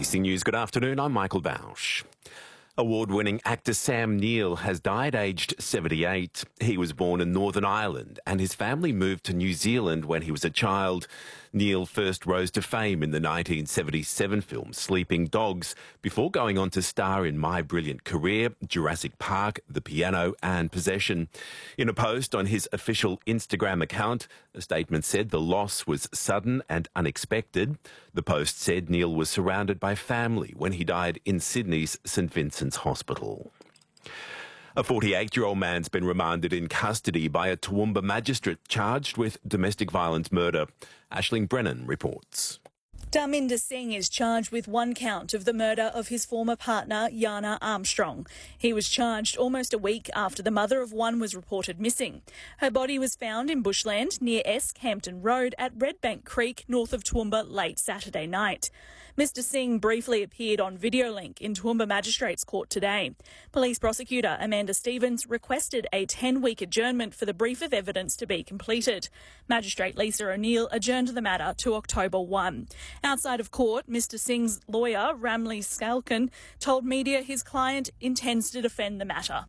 ABC News, good afternoon. I'm Michael Bausch. Award-winning actor Sam Neill has died aged 78. He was born in Northern Ireland and his family moved to New Zealand when he was a child. Neill first rose to fame in the 1977 film Sleeping Dogs before going on to star in My Brilliant Career, Jurassic Park, The Piano and Possession. In a post on his official Instagram account, the statement said the loss was sudden and unexpected. The post said Neill was surrounded by family when he died in Sydney's St Vincent's Hospital. A 48-year-old man's been remanded in custody by a Toowoomba magistrate charged with domestic violence murder. Aisling Brennan reports. Dharminder Singh is charged with one count of the murder of his former partner, Yana Armstrong. He was charged almost a week after the mother of one was reported missing. Her body was found in bushland near Esk Hampton Road at Redbank Creek, north of Toowoomba, late Saturday night. Mr Singh briefly appeared on Videolink in Toowoomba Magistrates Court today. Police prosecutor Amanda Stevens requested a 10-week adjournment for the brief of evidence to be completed. Magistrate Lisa O'Neill adjourned the matter to October 1. Outside of court, Mr Singh's lawyer, Ramli Skalkan, told media his client intends to defend the matter.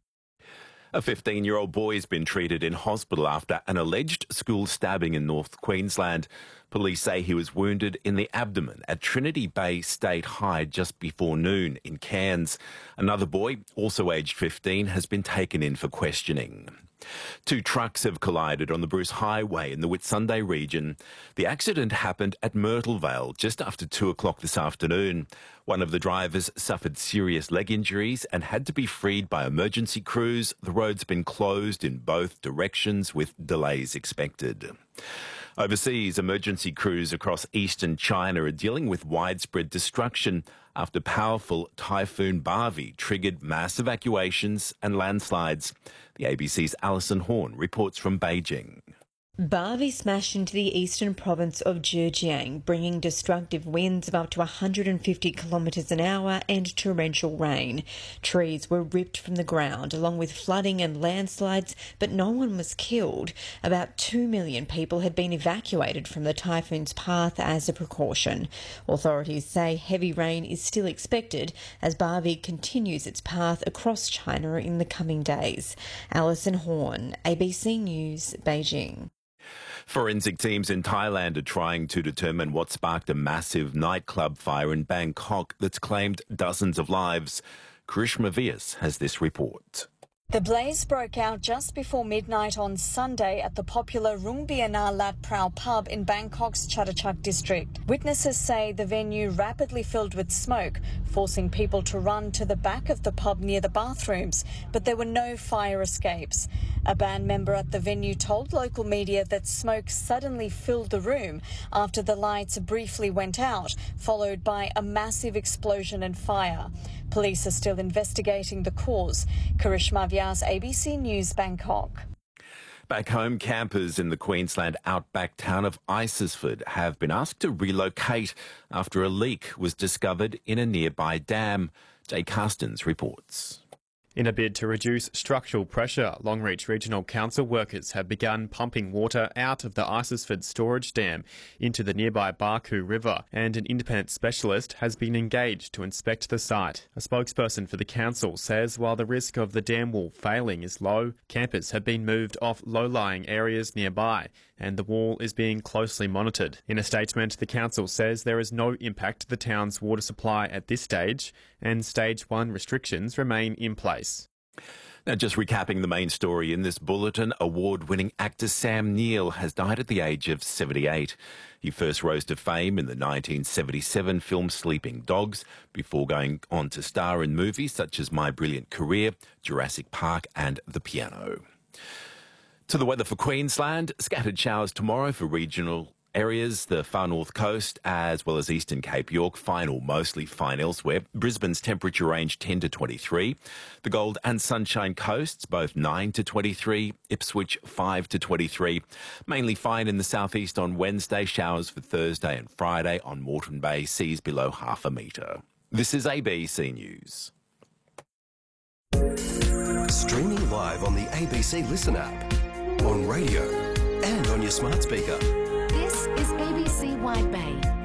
A 15-year-old boy has been treated in hospital after an alleged school stabbing in North Queensland. Police say he was wounded in the abdomen at Trinity Bay State High just before noon in Cairns. Another boy, also aged 15, has been taken in for questioning. Two trucks have collided on the Bruce Highway in the Whitsunday region. The accident happened at Myrtle Vale just after 2 o'clock this afternoon. One of the drivers suffered serious leg injuries and had to be freed by emergency crews. The road's been closed in both directions with delays expected. Overseas, emergency crews across eastern China are dealing with widespread destruction after powerful Typhoon Bharvey triggered mass evacuations and landslides. The ABC's Alison Horn reports from Beijing. Bharvey smashed into the eastern province of Zhejiang, bringing destructive winds of up to 150 kilometres an hour and torrential rain. Trees were ripped from the ground, along with flooding and landslides, but no one was killed. About 2 million people had been evacuated from the typhoon's path as a precaution. Authorities say heavy rain is still expected as Bharvey continues its path across China in the coming days. Alison Horn, ABC News, Beijing. Forensic teams in Thailand are trying to determine what sparked a massive nightclub fire in Bangkok that's claimed dozens of lives. Karishma Vyas has this report. The blaze broke out just before midnight on Sunday at the popular Rungbiana Lat Prao pub in Bangkok's Chatuchak district. Witnesses say the venue rapidly filled with smoke, forcing people to run to the back of the pub near the bathrooms, but there were no fire escapes. A band member at the venue told local media that smoke suddenly filled the room after the lights briefly went out, followed by a massive explosion and fire. Police are still investigating the cause. Karishma Vyas, ABC News, Bangkok. Back home, campers in the Queensland outback town of Isisford have been asked to relocate after a leak was discovered in a nearby dam. Jay Carstens reports. In a bid to reduce structural pressure, Longreach Regional Council workers have begun pumping water out of the Isisford storage dam into the nearby Barcoo River, and an independent specialist has been engaged to inspect the site. A spokesperson for the council says while the risk of the dam wall failing is low, campers have been moved off low-lying areas nearby, and the wall is being closely monitored. In a statement, the council says there is no impact to the town's water supply at this stage, and Stage 1 restrictions remain in place. Now, just recapping the main story in this bulletin, award-winning actor Sam Neill has died at the age of 78. He first rose to fame in the 1977 film Sleeping Dogs before going on to star in movies such as My Brilliant Career, Jurassic Park and The Piano. To the weather for Queensland, scattered showers tomorrow for regional areas, the far north coast as well as eastern Cape York, fine or mostly fine elsewhere. Brisbane's temperature range 10 to 23. The Gold and Sunshine Coasts both 9 to 23. Ipswich 5 to 23. Mainly fine in the southeast on Wednesday. Showers for Thursday and Friday on Moreton Bay. Seas below half a metre. This is ABC News. Streaming live on the ABC Listen app, on radio and on your smart speaker. This is ABC Wide Bay.